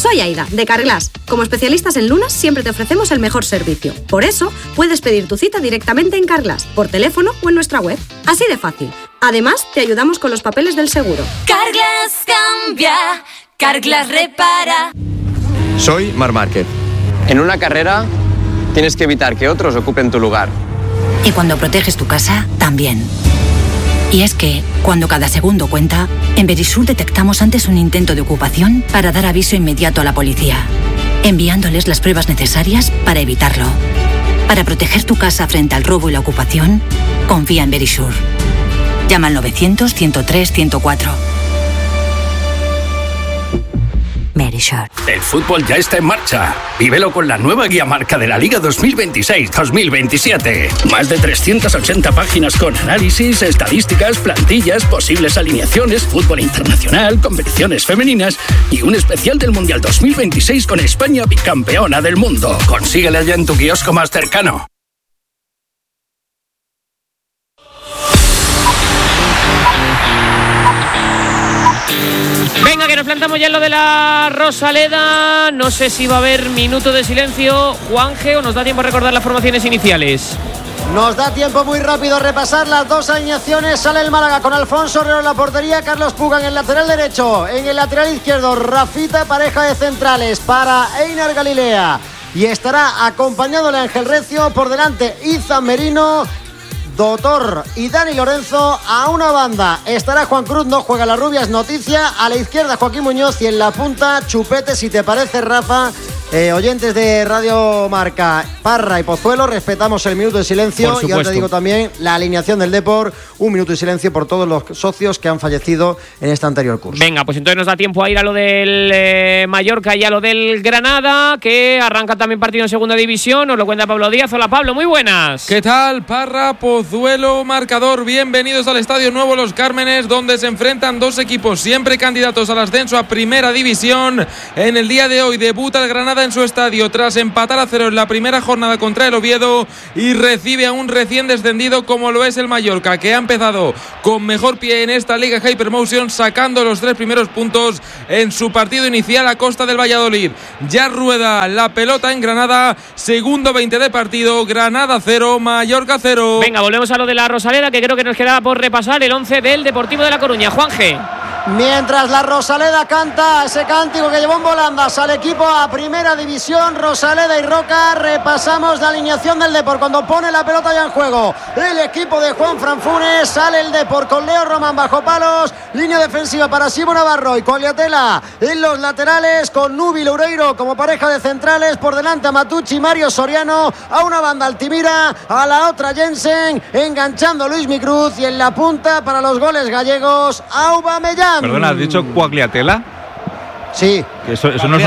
Soy Aida, de Carglass. Como especialistas en lunas, siempre te ofrecemos el mejor servicio. Por eso, puedes pedir tu cita directamente en Carglass, por teléfono o en nuestra web. Así de fácil. Además, te ayudamos con los papeles del seguro. Carglass cambia, Carglass repara. Soy Marc Márquez. En una carrera tienes que evitar que otros ocupen tu lugar. Y cuando proteges tu casa, también. Y es que, cuando cada segundo cuenta, en Verisur detectamos antes un intento de ocupación para dar aviso inmediato a la policía, enviándoles las pruebas necesarias para evitarlo. Para proteger tu casa frente al robo y la ocupación, confía en Verisur. Llama al 900-103-104. Verisur. El fútbol ya está en marcha. Vívelo con la nueva guía marca de la Liga 2026-2027. Más de 380 páginas con análisis, estadísticas, plantillas, posibles alineaciones, fútbol internacional, competiciones femeninas y un especial del Mundial 2026 con España bicampeona del mundo. Consíguela ya en tu kiosco más cercano. Venga, que nos plantamos ya en lo de la Rosaleda. No sé si va a haber minuto de silencio, Juanje, o nos da tiempo a recordar las formaciones iniciales. Nos da tiempo muy rápido a repasar las dos alineaciones. Sale el Málaga con Alfonso Herrero en la portería, Carlos Puga en el lateral derecho, en el lateral izquierdo Rafita, pareja de centrales para Einar Galilea, y estará acompañándole Ángel Recio, por delante Izan Merino, Dotor y Dani Lorenzo. A una banda estará Juan Cruz, no juega la Rubia, es noticia. A la izquierda Joaquín Muñoz y en la punta Chupete, si te parece, Rafa. Oyentes de Radio Marca, Parra y Pozuelo, respetamos el minuto de silencio. Y ahora te digo también la alineación del Depor, un minuto de silencio por todos los socios que han fallecido en este anterior curso. Venga, pues entonces nos da tiempo a ir a lo del Mallorca y a lo del Granada, que arranca también partido en segunda división. Nos lo cuenta Pablo Díaz. Hola Pablo, muy buenas. ¿Qué tal? Parra, Pozuelo, marcador. Bienvenidos al Estadio Nuevo Los Cármenes, donde se enfrentan dos equipos siempre candidatos al ascenso a primera división. En el día de hoy debuta el Granada en su estadio tras empatar a 0 en la primera jornada contra el Oviedo y recibe a un recién descendido como lo es el Mallorca, que ha empezado con mejor pie en esta Liga Hypermotion, sacando los 3 primeros puntos en su partido inicial a costa del Valladolid. Ya rueda la pelota en Granada, segundo 20 de partido, Granada 0, Mallorca 0. Venga, volvemos a lo de la Rosaleda, que creo que nos queda por repasar el 11 del Deportivo de La Coruña. Juanje. Mientras la Rosaleda canta ese cántico que llevó en volandas al equipo a primera división, Rosaleda y Roca, repasamos la alineación del Depor cuando pone la pelota ya en juego el equipo de Juan Franfunes. Sale el Depor con Leo Román bajo palos, línea defensiva para Simo Navarro y Cogliatela en los laterales, con Nubi Loureiro como pareja de centrales, por delante a Matucci y Mario Soriano, a una banda Altimira, a la otra Jensen, enganchando Luis Micruz, y en la punta para los goles gallegos Aubameyang. Perdona, ¿has dicho Coagliatela? Sí. Eso no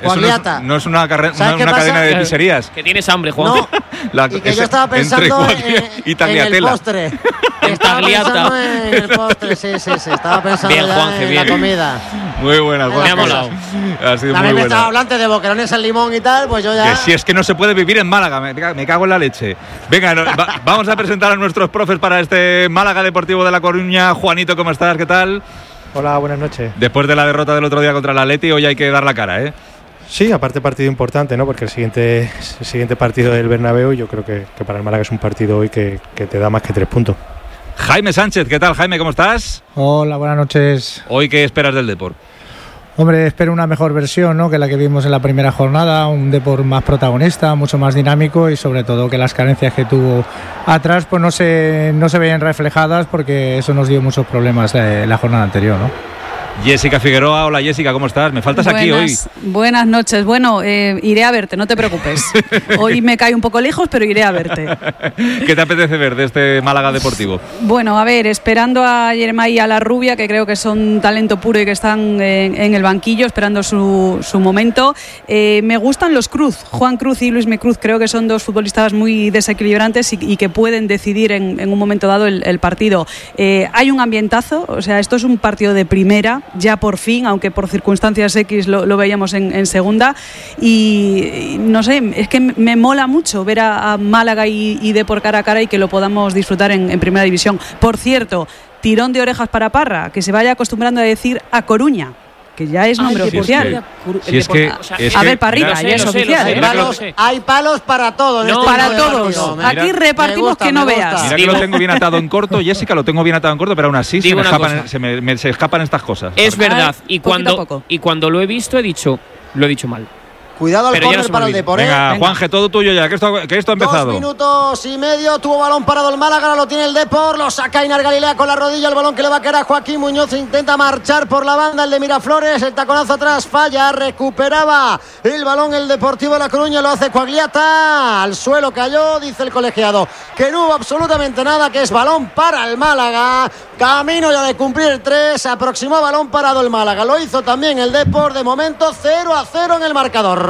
es una cadena de pizzerías. Que tienes hambre, Juan. No, y que yo estaba pensando en el postre. Estaba pensando en el postre, sí. Estaba pensando bien, Juanje, en la comida. Muy buena, Juan. Me ha molado. Ha sido también muy me buena. estaba hablando de boquerones al limón y tal, pues yo ya... Que si es que no se puede vivir en Málaga, me cago en la leche. Venga, vamos a presentar a nuestros profes para este Málaga Deportivo de La Coruña. Juanito, ¿cómo estás? ¿Qué tal? Hola, buenas noches. Después de la derrota del otro día contra el Atleti, hoy hay que dar la cara, ¿eh? Sí, aparte partido importante, ¿no? Porque el siguiente partido del Bernabéu, yo creo que para el Málaga es un partido hoy que te da más que 3 puntos. Jaime Sánchez, ¿qué tal, Jaime? ¿Cómo estás? Hola, buenas noches. ¿Hoy qué esperas del Depor? Hombre, espero una mejor versión, ¿no?, que la que vimos en la primera jornada, un Depor más protagonista, mucho más dinámico, y sobre todo que las carencias que tuvo atrás pues no se veían reflejadas, porque eso nos dio muchos problemas la jornada anterior, ¿no? Jessica Figueroa, hola Jessica, ¿cómo estás? Me faltas aquí hoy. Buenas noches. Bueno, iré a verte, no te preocupes. Hoy me cae un poco lejos, pero iré a verte. ¿Qué te apetece ver de este Málaga Deportivo? Bueno, a ver, esperando a Yermay y a la Rubia, que creo que son talento puro y que están en el banquillo esperando su momento. Me gustan los Cruz, Juan Cruz y Luis Micruz. Creo que son dos futbolistas muy desequilibrantes y que pueden decidir en un momento dado el partido. Hay un ambientazo, o sea, esto es un partido de primera, ya por fin, aunque por circunstancias X lo veíamos en segunda, y no sé, es que me mola mucho ver a Málaga y Depor cara a cara, y que lo podamos disfrutar en primera división. Por cierto, tirón de orejas para Parra, que se vaya acostumbrando a decir A Coruña. que ya es nombre oficial. A ver, Parrita, ya es oficial. Hay palos para todo. No, para todos. Aquí repartimos que no veas. Mira que lo tengo bien atado en corto, Jessica, lo tengo bien atado en corto, pero aún así se escapan estas cosas. Es verdad, y cuando lo he visto lo he dicho mal. Cuidado al córner para el Depor. Venga, Juanje, todo tuyo ya, que esto ha empezado. 2 minutos y medio, tuvo balón parado el Málaga, ahora lo tiene el Depor, lo saca Einar Galilea con la rodilla, el balón que le va a caer a Joaquín Muñoz, intenta marchar por la banda el de Miraflores, el taconazo atrás falla, recuperaba el balón el Deportivo de La Coruña, lo hace Coagliata, al suelo cayó, dice el colegiado que no hubo absolutamente nada, que es balón para el Málaga, camino ya de cumplir 3, se aproximó balón parado el Málaga, lo hizo también el Depor, de momento 0-0 en el marcador.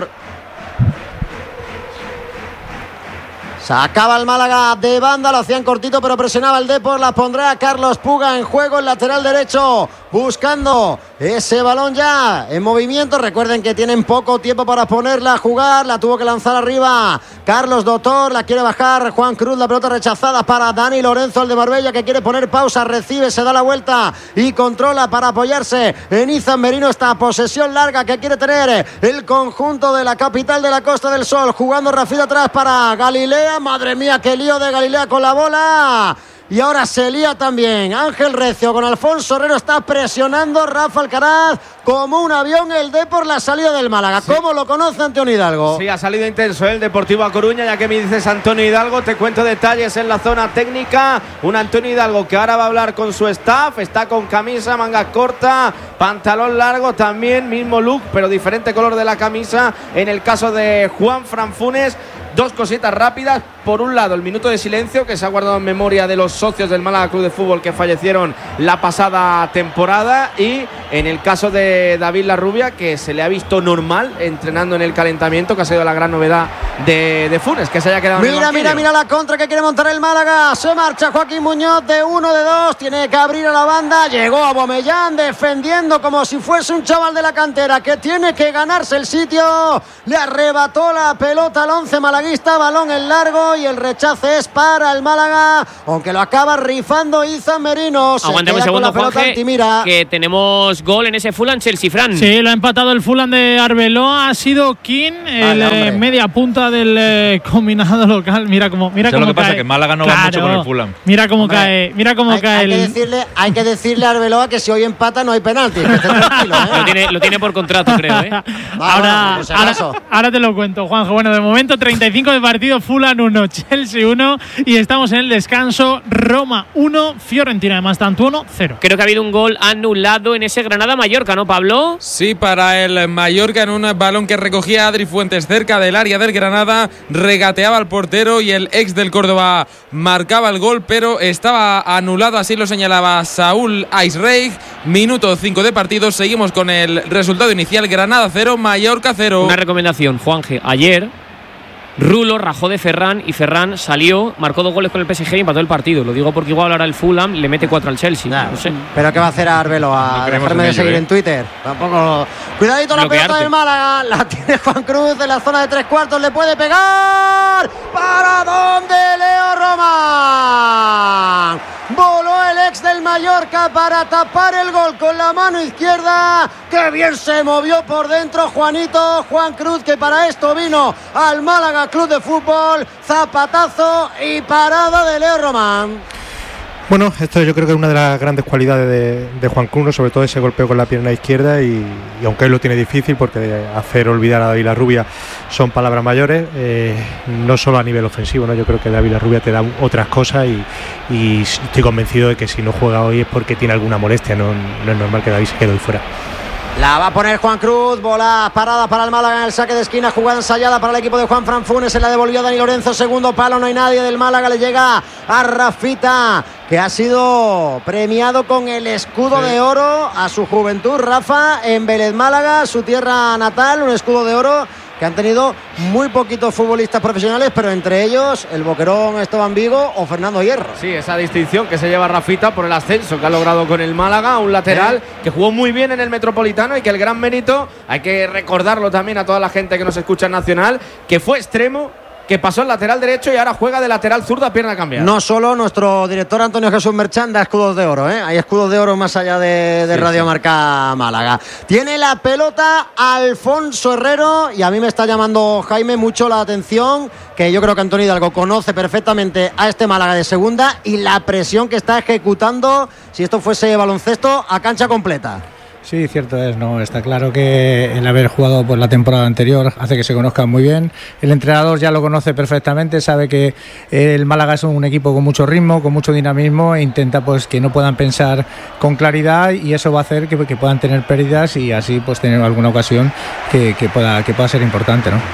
Sacaba el Málaga de banda, lo hacían cortito pero presionaba el Depor, la pondrá Carlos Puga en juego, el lateral derecho, buscando ese balón ya en movimiento. Recuerden que tienen poco tiempo para ponerla a jugar, la tuvo que lanzar arriba Carlos Doctor, la quiere bajar Juan Cruz, la pelota rechazada para Dani Lorenzo, el de Marbella, que quiere poner pausa, recibe, se da la vuelta y controla para apoyarse en Izan Merino, esta posesión larga que quiere tener el conjunto de la capital de la Costa del Sol, jugando Rafita atrás para Galilea. Madre mía, qué lío de Galilea con la bola. Y ahora se lía también Ángel Recio con Alfonso Herrero, está presionando Rafa Alcaraz como un avión el Depor, la salida del Málaga. Sí. ¿Cómo lo conoce Antonio Hidalgo? Sí, ha salido intenso el Deportivo A Coruña, ya que me dices Antonio Hidalgo, te cuento detalles en la zona técnica. Un Antonio Hidalgo que ahora va a hablar con su staff, está con camisa, manga corta, pantalón largo también, mismo look, pero diferente color de la camisa. En el caso de Juan Franfunes, 2 cositas rápidas. Por un lado, el minuto de silencio que se ha guardado en memoria de los socios del Málaga Club de Fútbol que fallecieron la pasada temporada. Y en el caso de David Larrubia, que se le ha visto normal entrenando en el calentamiento, que ha sido la gran novedad de Funes, que se haya quedado en el banquillo. Mira la contra que quiere montar el Málaga. Se marcha Joaquín Muñoz de 1 de 2. Tiene que abrir a la banda. Llegó Aubameyang defendiendo como si fuese un chaval de la cantera que tiene que ganarse el sitio. Le arrebató la pelota al 11 malaguista. Balón en largo y el rechace es para el Málaga, aunque lo acaba rifando Izan Merino. Aguantemos un segundo, Juanje, que tenemos gol en ese Fulham-Chelsea, Fran. Sí, lo ha empatado el Fulham de Arbeloa. Ha sido King, el media punta del combinado local. Mira cómo cae. Lo que pasa es que Málaga no va mucho con el Fulham. Mira cómo cae. Hay que decirle a Arbeloa que si hoy empata no hay penalti. Que esté tranquilo, lo tiene por contrato, creo. Ahora te lo cuento, Juanjo. Bueno, de momento 35 de partido, Fulham 1, Chelsea 1 y estamos en el descanso. Roma 1, Fiorentina de Mastantuono 0. Creo que ha habido un gol anulado en ese Granada-Mallorca, ¿no, Pablo? Sí, para el Mallorca, en un balón que recogía Adri Fuentes cerca del área del Granada, regateaba al portero y el ex del Córdoba marcaba el gol, pero estaba anulado, así lo señalaba Saúl Aisreich. Minuto 5 de partido, seguimos con el resultado inicial: Granada 0, Mallorca 0. Una recomendación, Juanje, ayer Rulo rajó de Ferran y Ferran salió, marcó 2 goles con el PSG y empató el partido. Lo digo porque igual ahora el Fulham le mete 4 al Chelsea. No sé. ¿Pero qué va a hacer Arbeloa? No dejarme de seguir en Twitter. Tampoco. Cuidadito la pelota del Málaga. La tiene Juan Cruz en la zona de 3/4. Le puede pegar. ¿Para dónde? Leo Román. Voló el ex del Mallorca para tapar el gol con la mano izquierda. ¡Qué bien se movió por dentro Juan Cruz, que para esto vino al Málaga Club de Fútbol! Zapatazo y parada de Leo Román. Bueno, esto yo creo que es una de las grandes cualidades de Juan Cruz, sobre todo ese golpeo con la pierna izquierda y aunque él lo tiene difícil porque hacer olvidar a David Larrubia son palabras mayores, no solo a nivel ofensivo, ¿no? Yo creo que David Larrubia te da otras cosas y estoy convencido de que si no juega hoy es porque tiene alguna molestia, no es normal que David se quede hoy fuera. La va a poner Juan Cruz, bola parada para el Málaga en el saque de esquina, jugada ensayada para el equipo de Juan Franfunes, se la devolvió Dani Lorenzo, segundo palo, no hay nadie del Málaga, le llega a Rafita, que ha sido premiado con el escudo de oro a su juventud, Rafa, en Vélez Málaga, su tierra natal, un escudo de oro que han tenido muy poquitos futbolistas profesionales, pero entre ellos el boquerón Esteban Vigo o Fernando Hierro. Sí, esa distinción que se lleva Rafita por el ascenso que ha logrado con el Málaga, un lateral que jugó muy bien en el Metropolitano y que el gran mérito, hay que recordarlo también a toda la gente que nos escucha en Nacional, que fue extremo que pasó el lateral derecho y ahora juega de lateral zurdo a pierna cambiada. No solo nuestro director Antonio Jesús Merchán da escudos de oro, ¿eh? Hay escudos de oro más allá de Radio Marca Málaga. Tiene la pelota Alfonso Herrero y a mí me está llamando Jaime mucho la atención, que yo creo que Antonio Hidalgo conoce perfectamente a este Málaga de segunda y la presión que está ejecutando, si esto fuese baloncesto, a cancha completa. Sí, cierto es, ¿no? Está claro que el haber jugado por la temporada anterior hace que se conozcan muy bien. El entrenador ya lo conoce perfectamente, sabe que el Málaga es un equipo con mucho ritmo, con mucho dinamismo e intenta pues que no puedan pensar con claridad y eso va a hacer que puedan tener pérdidas y así pues tener alguna ocasión que pueda ser importante, ¿no?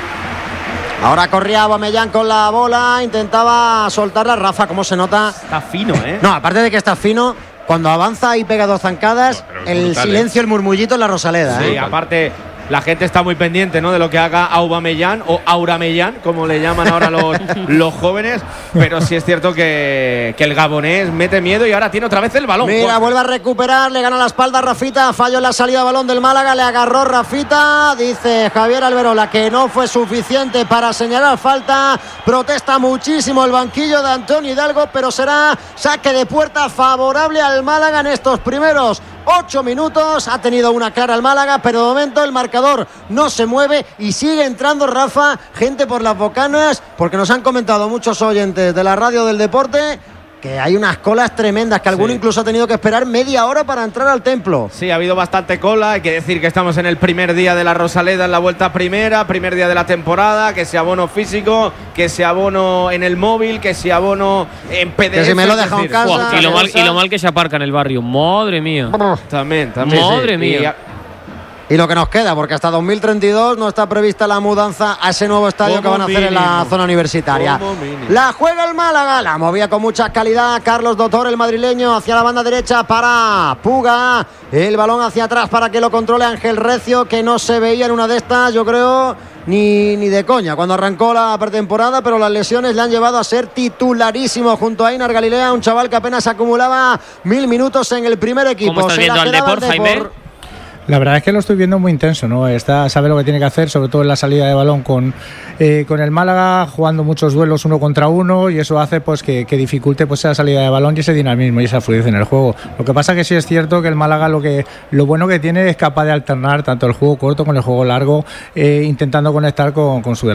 Ahora corría Aubameyang con la bola, intentaba soltarla. Rafa, ¿cómo se nota? Está fino, ¿eh? No, aparte de que está fino, cuando avanza y pega 2 zancadas, el brutal, silencio, el murmullito en la Rosaleda. Sí, aparte la gente está muy pendiente, ¿no?, de lo que haga Aubameyang o Aurameyang, como le llaman ahora los jóvenes, pero sí es cierto que el gabonés mete miedo y ahora tiene otra vez el balón. Mira, vuelve a recuperar, le gana la espalda a Rafita, falló en la salida de balón del Málaga, le agarró Rafita, dice Javier Alberola que no fue suficiente para señalar falta, protesta muchísimo el banquillo de Antonio Hidalgo, pero será saque de puerta favorable al Málaga en estos primeros 8 minutos. Ha tenido una clara el Málaga, pero de momento el marcador no se mueve y sigue entrando, Rafa, gente por las bocanas, porque nos han comentado muchos oyentes de la radio del deporte que hay unas colas tremendas, que alguno incluso ha tenido que esperar media hora para entrar al templo. Sí, ha habido bastante cola. Hay que decir que estamos en el primer día de la Rosaleda en la vuelta primera, primer día de la temporada, que sea abono físico, que sea abono en el móvil, que sea abono en PDF. Que si me lo deja en casa. Y lo mal que se aparca en el barrio. Madre mía. También. Madre mía. Y lo que nos queda, porque hasta 2032 no está prevista la mudanza a ese nuevo estadio que van a hacer en la zona universitaria. La juega el Málaga, la movía con mucha calidad Carlos Doctor, el madrileño, hacia la banda derecha para Puga. El balón hacia atrás para que lo controle Ángel Recio, que no se veía en una de estas, yo creo, ni de coña cuando arrancó la pretemporada, pero las lesiones le han llevado a ser titularísimo junto a Ainar Galilea, un chaval que apenas acumulaba 1000 minutos en el primer equipo. ¿Cómo estás viendo al Depor, Jaime? La verdad es que lo estoy viendo muy intenso, ¿no? Sabe lo que tiene que hacer, sobre todo en la salida de balón con el Málaga, jugando muchos duelos 1 contra 1, y eso hace pues que dificulte pues esa salida de balón y ese dinamismo y esa fluidez en el juego. Lo que pasa que sí es cierto que el Málaga lo bueno que tiene es capaz de alternar tanto el juego corto con el juego largo, intentando conectar con su delantero.